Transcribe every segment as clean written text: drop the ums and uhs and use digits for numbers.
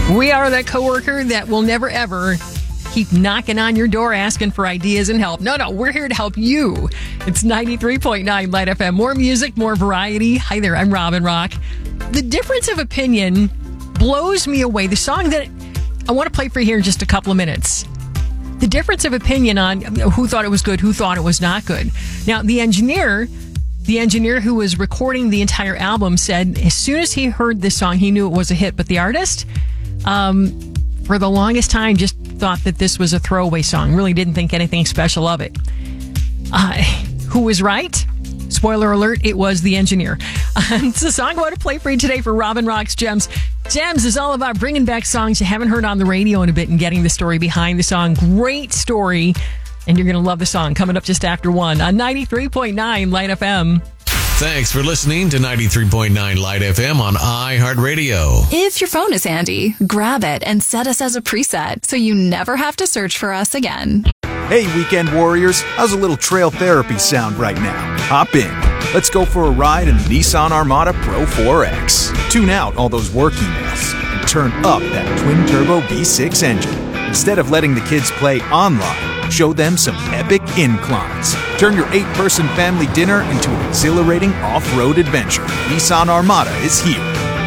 We are that coworker that will never, ever keep knocking on your door asking for ideas and help. No, we're here to help you. It's 93.9 Light FM. More music, more variety. Hi there, I'm Robin Rock. The difference of opinion blows me away. The song that I want to play for you here in just a couple of minutes. The difference of opinion on who thought it was good, who thought it was not good. Now, the engineer who was recording the entire album said as soon as he heard this song, he knew it was a hit. But the artist, for the longest time, just thought that this was a throwaway song. Really didn't think anything special of it. Who was right? Spoiler alert, it was the engineer. It's the song I want to play for you today for Robin Rock's Gems. Gems is all about bringing back songs you haven't heard on the radio in a bit and getting the story behind the song. Great story. And you're going to love the song. Coming up just after 1 on 93.9 Light FM. Thanks for listening to 93.9 Light FM on iHeartRadio. If your phone is handy, grab it and set us as a preset so you never have to search for us again. Hey, weekend warriors, how's a little trail therapy sound right now? Hop in. Let's go for a ride in the Nissan Armada Pro 4X. Tune out all those work emails and turn up that twin-turbo V6 engine. Instead of letting the kids play online, show them some epic inclines. Turn your 8-person family dinner into an exhilarating off-road adventure. Nissan Armada is here.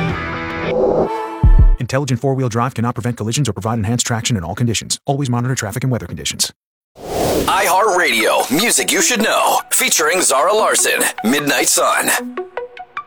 Intelligent four-wheel drive cannot prevent collisions or provide enhanced traction in all conditions. Always monitor traffic and weather conditions. iHeartRadio, music you should know. Featuring Zara Larson, Midnight Sun.